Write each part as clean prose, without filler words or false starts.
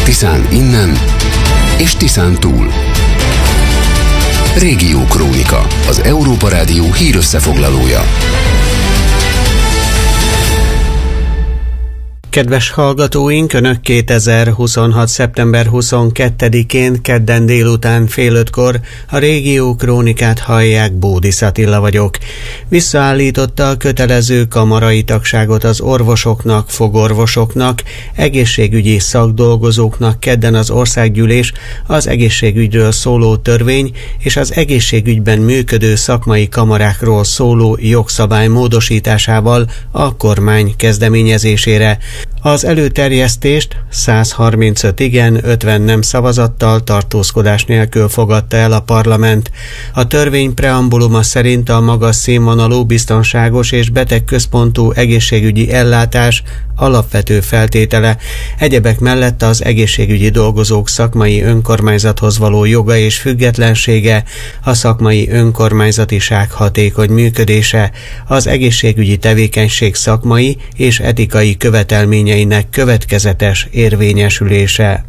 Tiszán innen és Tiszán túl. Régiókrónika, az Európa Rádió hírösszefoglalója. Kedves hallgatóink, Önök 2026. szeptember 22-én kedden délután fél 5-kor a Régió Krónikát hallják, Bódisz Attila vagyok. Visszaállította a kötelező kamarai tagságot az orvosoknak, fogorvosoknak, egészségügyi szakdolgozóknak kedden az országgyűlés az egészségügyről szóló törvény és az egészségügyben működő szakmai kamarákról szóló jogszabály módosításával a kormány kezdeményezésére. Az előterjesztést 135 igen, 50 nem szavazattal, tartózkodás nélkül fogadta el a parlament. A törvény preambuluma szerint a magas színvonalú, biztonságos és betegközpontú egészségügyi ellátás alapvető feltétele. Egyebek mellett az egészségügyi dolgozók szakmai önkormányzathoz való joga és függetlensége, a szakmai önkormányzatiság hatékony működése, az egészségügyi tevékenység szakmai és etikai követelményeinek következetes érvényesülése.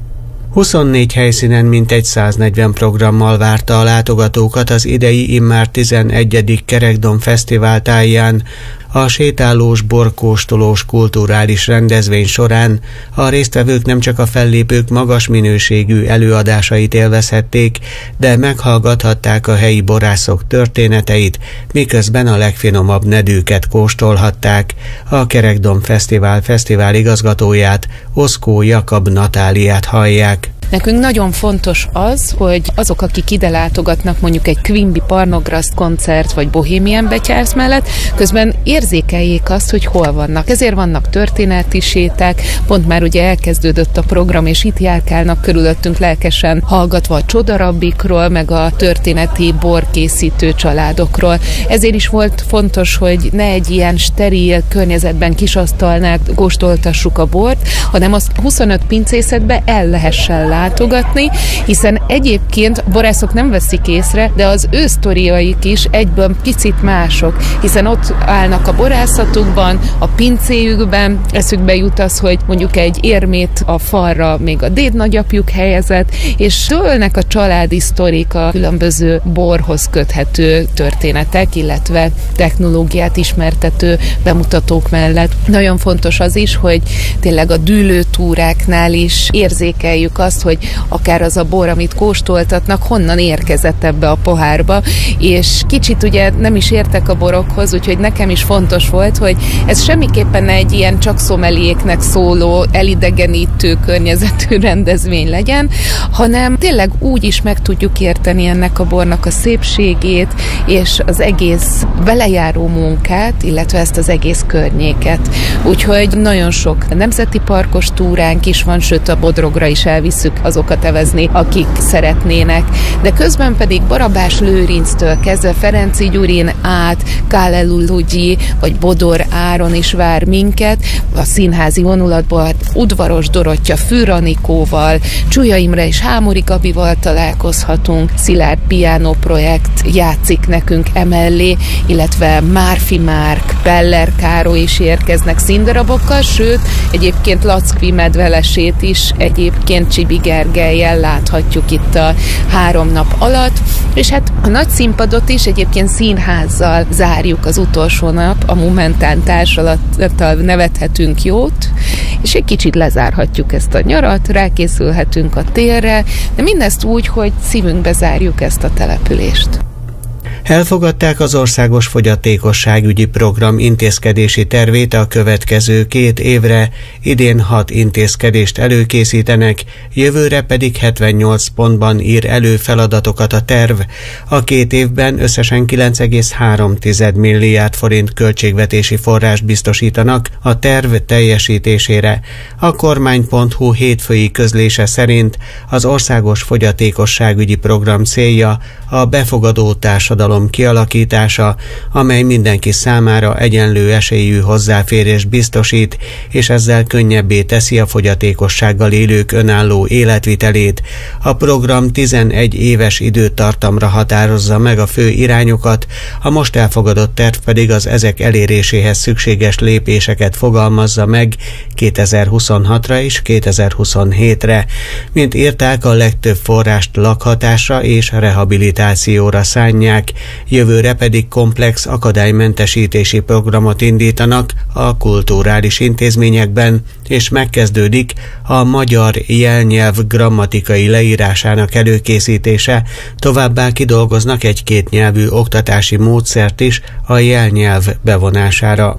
24 helyszínen mintegy 140 programmal várta a látogatókat az idei immár 11. Kerekdom Fesztivál táján. A sétálós, borkóstolós kulturális rendezvény során a résztvevők nem csak a fellépők magas minőségű előadásait élvezhették, de meghallgathatták a helyi borászok történeteit, miközben a legfinomabb nedűket kóstolhatták. A Kerekdom Fesztivál igazgatóját, Oszkó Jakab Natáliát hallják. Nekünk nagyon fontos az, hogy azok, akik ide látogatnak mondjuk egy Quimby Parnograszt koncert vagy Bohemian Betyársz mellett, közben érzékeljék azt, hogy hol vannak. Ezért vannak történeti séták, pont már ugye elkezdődött a program, és itt járkálnak körülöttünk lelkesen hallgatva a csodarabbikról, meg a történeti borkészítő családokról. Ezért is volt fontos, hogy ne egy ilyen steril környezetben kisasztalnál kóstoltassuk a bort, hanem azt 25 pincészetbe el lehessen látogatni, hiszen egyébként a borászok nem veszik észre, de az ő sztoriaik is egyből picit mások, hiszen ott állnak a borászatukban, a pincéjükben, eszükbe jut az, hogy mondjuk egy érmét a falra még a dédnagyapjuk helyezett, és dőlnek a családi sztorik, a különböző borhoz köthető történetek, illetve technológiát ismertető bemutatók mellett. Nagyon fontos az is, hogy tényleg a dűlőtúráknál is érzékeljük azt, hogy akár az a bor, amit kóstoltatnak, honnan érkezett ebbe a pohárba, és kicsit ugye nem is értek a borokhoz, úgyhogy nekem is fontos volt, hogy ez semmiképpen egy ilyen csak szomeliéknek szóló, elidegenítő környezetű rendezvény legyen, hanem tényleg úgy is meg tudjuk érteni ennek a bornak a szépségét, és az egész belejáró munkát, illetve ezt az egész környéket. Úgyhogy nagyon sok nemzeti parkos túránk is van, sőt a Bodrogra is elvisszük azokat evezni, akik szeretnének. De közben pedig Barabás Lőrinctől kezdve Ferenci Gyurin át, Kálelulugyi vagy Bodor Áron is vár minket. A színházi vonulatban Udvaros Dorottya Fűranikóval, Csúlya Imre és Hámori Gabival találkozhatunk. Szilárd Piano projekt játszik nekünk emellé, illetve Márfi Márk, Peller Károly is érkeznek színdarabokkal, sőt, egyébként Lackvi Medvelesét is egyébként Csibi Gergellyel láthatjuk itt a 3 nap alatt, és hát a nagy színpadot is egyébként színházzal zárjuk az utolsó nap, a Momentán társulattal nevethetünk jót, és egy kicsit lezárhatjuk ezt a nyarat, rákészülhetünk a térre, de mindezt úgy, hogy szívünkbe zárjuk ezt a települést. Elfogadták az Országos Fogyatékosságügyi Program intézkedési tervét a következő 2 évre, idén 6 intézkedést előkészítenek, jövőre pedig 78 pontban ír elő feladatokat a terv. A 2 évben összesen 9,3 milliárd forint költségvetési forrást biztosítanak a terv teljesítésére. A kormány.hu hétfői közlése szerint az Országos Fogyatékosságügyi Program célja a befogadó társadalom társadalom kialakítása, amely mindenki számára egyenlő esélyű hozzáférést biztosít, és ezzel könnyebbé teszi a fogyatékossággal élők önálló életvitelét. A program 11 éves időtartamra határozza meg a fő irányokat, a most elfogadott terv pedig az ezek eléréséhez szükséges lépéseket fogalmazza meg 2026-ra és 2027-re. Mint írták, a legtöbb forrást lakhatásra és rehabilitációra szánják, jövőre pedig komplex akadálymentesítési programot indítanak a kulturális intézményekben, és megkezdődik a magyar jelnyelv grammatikai leírásának előkészítése, továbbá kidolgoznak egy kétnyelvű oktatási módszert is a jelnyelv bevonására.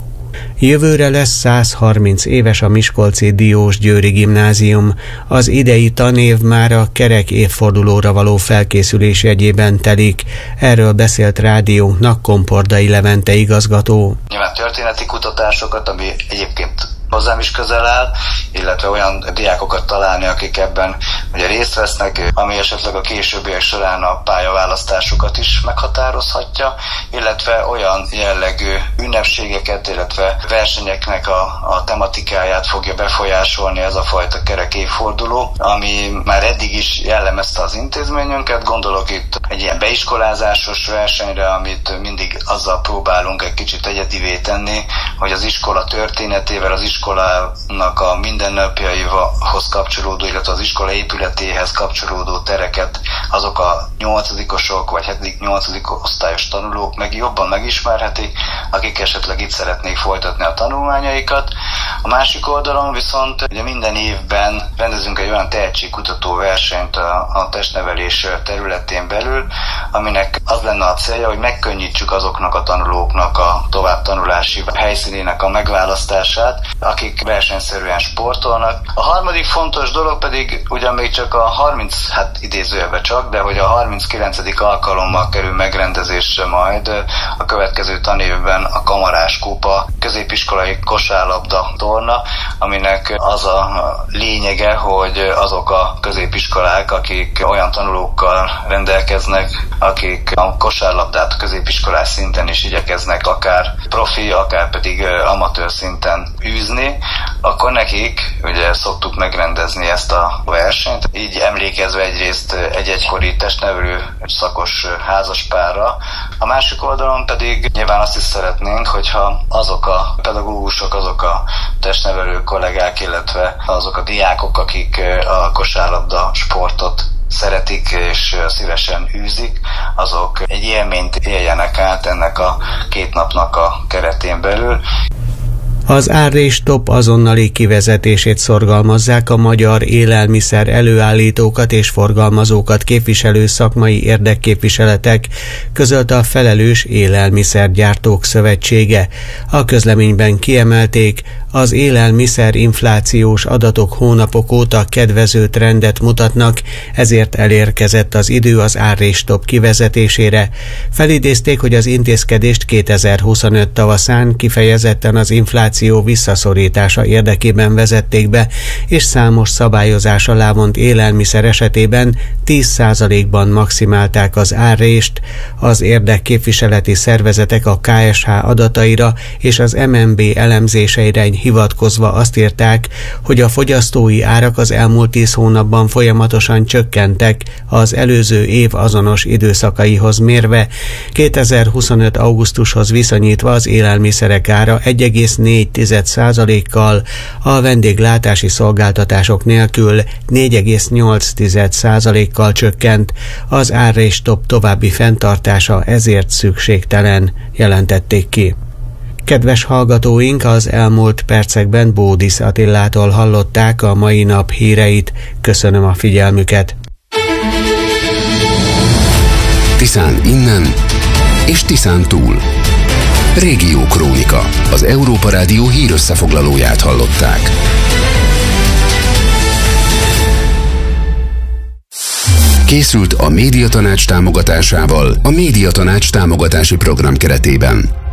Jövőre lesz 130 éves a miskolci Diósgyőri Gimnázium. Az idei tanév már a kerek évfordulóra való felkészülés jegyében telik. Erről beszélt rádiónknak Kompordai Levente igazgató. Nyilván történeti kutatásokat, ami egyébként hozzám is közel áll, illetve olyan diákokat találni, akik ebben ugye részt vesznek, ami esetleg a későbbiek során a pályaválasztásukat is meghatározhatja, illetve olyan jellegű ünnepségeket, illetve versenyeknek a tematikáját fogja befolyásolni ez a fajta kerek évforduló, ami már eddig is jellemezte az intézményünket. Gondolok itt egy ilyen beiskolázásos versenyre, amit mindig azzal próbálunk egy kicsit egyedivé tenni, hogy az iskola történetével, az iskolának a mindennapjaihoz kapcsolódó, illetve az iskola épületéhez kapcsolódó tereket azok a 8-osok vagy 7.-8. osztályos tanulók meg jobban megismerhetik, akik esetleg itt szeretnék folytatni a tanulmányaikat. A másik oldalon viszont ugye minden évben rendezünk egy olyan tehetségkutató versenyt a testnevelés területén belül, aminek az lenne a célja, hogy megkönnyítsük azoknak a tanulóknak a továbbtanulási helyszínének a megválasztását, akik versenyszerűen sportolnak. A harmadik fontos dolog pedig ugyan még csak a 30, idézőjelben csak, de hogy a 39. alkalommal kerül megrendezésre majd a következő tanévben a Kamarás Kupa középiskolai kosárlabda torna, aminek az a lényege, hogy azok a középiskolák, akik olyan tanulókkal rendelkeznek, akik a kosárlabdát középiskolás szinten is igyekeznek akár profi, akár pedig amatőr szinten űzni, akkor nekik ugye szoktuk megrendezni ezt a versenyt, így emlékezve egyrészt egy egykori testnevelő szakos házaspárra. A másik oldalon pedig nyilván azt is szeretnénk, hogyha azok a pedagógusok, azok a testnevelő kollégák, illetve azok a diákok, akik a kosárlabda sportot szeretik és szívesen űzik, azok egy élményt éljenek át ennek a 2 napnak a keretén belül. Az árrés-stop azonnali kivezetését szorgalmazzák a magyar élelmiszer előállítókat és forgalmazókat képviselő szakmai érdekképviseletek, közölte a Felelős Élelmiszergyártók Szövetsége. A közleményben kiemelték, az élelmiszer inflációs adatok hónapok óta kedvező trendet mutatnak, ezért elérkezett az idő az árrés-stop kivezetésére. Felidézték, hogy az intézkedést 2025 tavaszán kifejezetten az infláció visszaszorítása érdekében vezették be, és számos szabályozás alá vont élelmiszer esetében 10%-ban maximálták az árrést. Az érdekképviseleti szervezetek a KSH adataira és az MNB elemzéseire hivatkozva azt írták, hogy a fogyasztói árak az elmúlt 10 hónapban folyamatosan csökkentek az előző év azonos időszakaihoz mérve. 2025. augusztushoz viszonyítva az élelmiszerek ára 1,4%-kal, a vendéglátási szolgáltatások nélkül 4,8%-kal csökkent. Az árrés-stop további fenntartása ezért szükségtelen, jelentették ki. Kedves hallgatóink, az elmúlt percekben Bódisz Attillától hallották a mai nap híreit. Köszönöm a figyelmüket. Tiszán innen és Tiszán túl. Régiókrónika. Az Európa Rádió hírösszefoglalóját hallották. Készült a Médiatanács támogatásával a Médiatanács támogatási program keretében.